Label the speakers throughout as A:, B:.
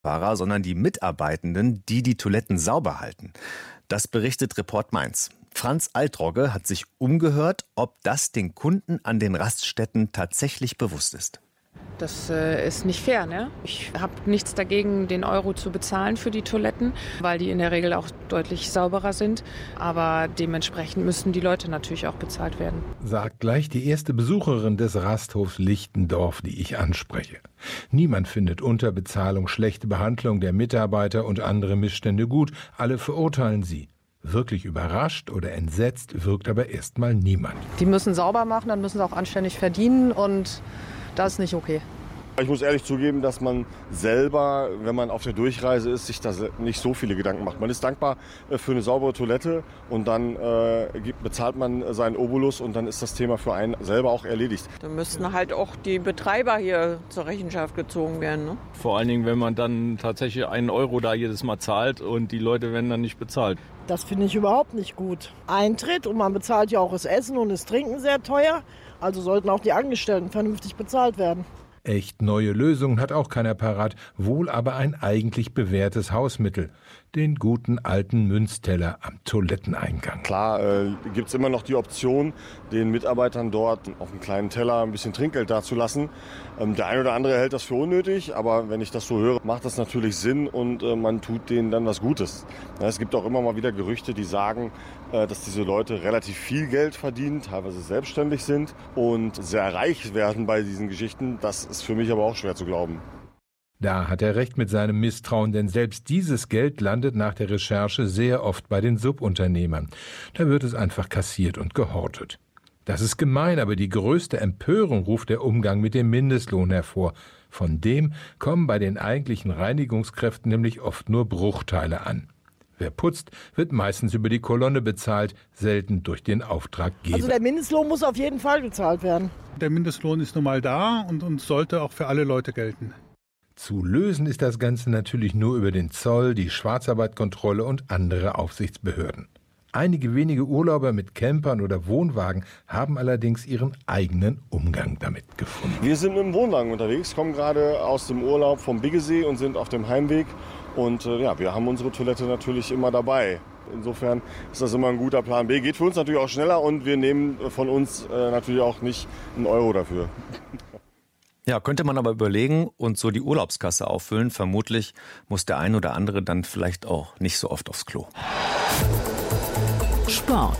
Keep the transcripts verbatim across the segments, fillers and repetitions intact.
A: Fahrer, sondern die Mitarbeitenden, die die Toiletten sauber halten. Das berichtet Report Mainz. Franz Altrogge hat sich umgehört, ob das den Kunden an den Raststätten tatsächlich bewusst ist.
B: Das äh, ist nicht fair, ne? Ich habe nichts dagegen, den Euro zu bezahlen für die Toiletten, weil die in der Regel auch deutlich sauberer sind. Aber dementsprechend müssen die Leute natürlich auch bezahlt werden.
C: Sagt gleich die erste Besucherin des Rasthofs Lichtendorf, die ich anspreche. Niemand findet Unterbezahlung, schlechte Behandlung der Mitarbeiter und andere Missstände gut. Alle verurteilen sie. Wirklich überrascht oder entsetzt wirkt aber erstmal niemand.
D: Die müssen sauber machen, dann müssen sie auch anständig verdienen und das ist nicht okay.
E: Ich muss ehrlich zugeben, dass man selber, wenn man auf der Durchreise ist, sich da nicht so viele Gedanken macht. Man ist dankbar für eine saubere Toilette und dann äh, bezahlt man seinen Obolus und dann ist das Thema für einen selber auch erledigt.
F: Da müssten halt auch die Betreiber hier zur Rechenschaft gezogen werden. Ne?
G: Vor allen Dingen, wenn man dann tatsächlich einen Euro da jedes Mal zahlt und die Leute werden dann nicht bezahlt.
H: Das finde ich überhaupt nicht gut. Eintritt und man bezahlt ja auch das Essen und das Trinken sehr teuer. Also sollten auch die Angestellten vernünftig bezahlt werden.
C: Echt neue Lösungen hat auch keiner parat, wohl aber ein eigentlich bewährtes Hausmittel. Den guten alten Münzteller am Toiletteneingang.
E: Klar äh, gibt es immer noch die Option, den Mitarbeitern dort auf einem kleinen Teller ein bisschen Trinkgeld dazulassen. Ähm, der eine oder andere hält das für unnötig, aber wenn ich das so höre, macht das natürlich Sinn und äh, man tut denen dann was Gutes. Ja, es gibt auch immer mal wieder Gerüchte, die sagen, äh, dass diese Leute relativ viel Geld verdienen, teilweise selbstständig sind und sehr reich werden bei diesen Geschichten. Das ist für mich aber auch schwer zu glauben.
C: Da hat er recht mit seinem Misstrauen, denn selbst dieses Geld landet nach der Recherche sehr oft bei den Subunternehmern. Da wird es einfach kassiert und gehortet. Das ist gemein, aber die größte Empörung ruft der Umgang mit dem Mindestlohn hervor. Von dem kommen bei den eigentlichen Reinigungskräften nämlich oft nur Bruchteile an. Wer putzt, wird meistens über die Kolonne bezahlt, selten durch den Auftraggeber.
H: Also der Mindestlohn muss auf jeden Fall bezahlt werden.
I: Der Mindestlohn ist nun mal da und, und sollte auch für alle Leute gelten.
C: Zu lösen ist das Ganze natürlich nur über den Zoll, die Schwarzarbeitkontrolle und andere Aufsichtsbehörden. Einige wenige Urlauber mit Campern oder Wohnwagen haben allerdings ihren eigenen Umgang damit gefunden.
E: Wir sind mit dem Wohnwagen unterwegs, kommen gerade aus dem Urlaub vom Biggesee und sind auf dem Heimweg. Und äh, ja, wir haben unsere Toilette natürlich immer dabei. Insofern ist das immer ein guter Plan B. Geht für uns natürlich auch schneller und wir nehmen von uns äh, natürlich auch nicht einen Euro dafür.
A: Ja, könnte man aber überlegen und so die Urlaubskasse auffüllen. Vermutlich muss der ein oder andere dann vielleicht auch nicht so oft aufs Klo.
J: Sport.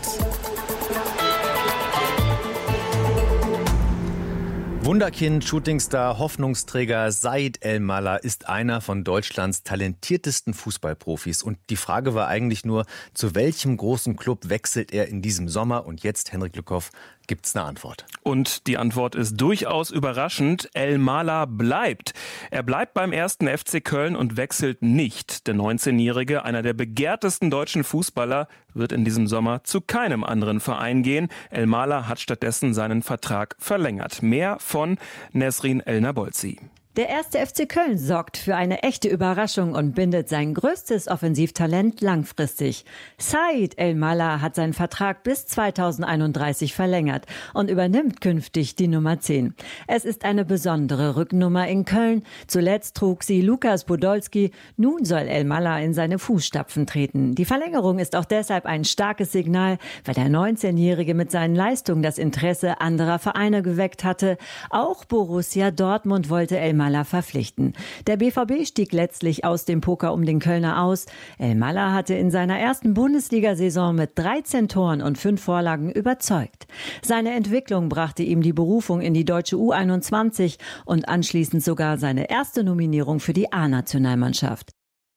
A: Wunderkind, Shootingstar, Hoffnungsträger Said El-Mallah ist einer von Deutschlands talentiertesten Fußballprofis. Und die Frage war eigentlich nur, zu welchem großen Club wechselt er in diesem Sommer? Und jetzt, Henrik Lückhoff, gibt's eine Antwort.
K: Und die Antwort ist durchaus überraschend. El-Mallah bleibt. Er bleibt beim ersten F C Köln und wechselt nicht. Der neunzehnjährige, einer der begehrtesten deutschen Fußballer, wird in diesem Sommer zu keinem anderen Verein gehen. El-Mallah hat stattdessen seinen Vertrag verlängert. Mehr von Nesrin El-Nabolzi.
L: Der erste F C Köln sorgt für eine echte Überraschung und bindet sein größtes Offensivtalent langfristig. Said El-Mallah hat seinen Vertrag bis zweitausendeinunddreißig verlängert und übernimmt künftig die Nummer zehn. Es ist eine besondere Rückennummer in Köln. Zuletzt trug sie Lukas Podolski. Nun soll El-Mallah in seine Fußstapfen treten. Die Verlängerung ist auch deshalb ein starkes Signal, weil der neunzehnjährige mit seinen Leistungen das Interesse anderer Vereine geweckt hatte. Auch Borussia Dortmund wollte El-Mallah verpflichten. Der B V B stieg letztlich aus dem Poker um den Kölner aus. El-Mallah hatte in seiner ersten Bundesliga-Saison mit dreizehn Toren und fünf Vorlagen überzeugt. Seine Entwicklung brachte ihm die Berufung in die deutsche U einundzwanzig und anschließend sogar seine erste Nominierung für die A-Nationalmannschaft.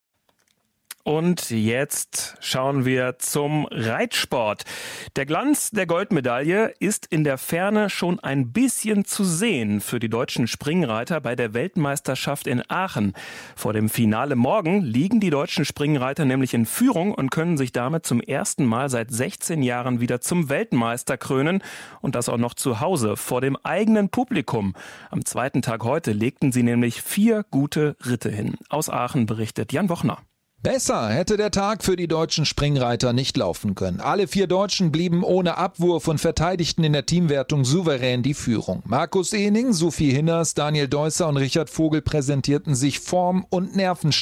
K: Und jetzt schauen wir zum Reitsport. Der Glanz der Goldmedaille ist in der Ferne schon ein bisschen zu sehen für die deutschen Springreiter bei der Weltmeisterschaft in Aachen. Vor dem Finale morgen liegen die deutschen Springreiter nämlich in Führung und können sich damit zum ersten Mal seit sechzehn Jahren wieder zum Weltmeister krönen. Und das auch noch zu Hause vor dem eigenen Publikum. Am zweiten Tag heute legten sie nämlich vier gute Ritte hin. Aus Aachen berichtet Jan Wochner.
M: Besser hätte der Tag für die deutschen Springreiter nicht laufen können. Alle vier Deutschen blieben ohne Abwurf und verteidigten in der Teamwertung souverän die Führung. Markus Ehning, Sophie Hinners, Daniel Deusser und Richard Vogel präsentierten sich form- und nervenstark.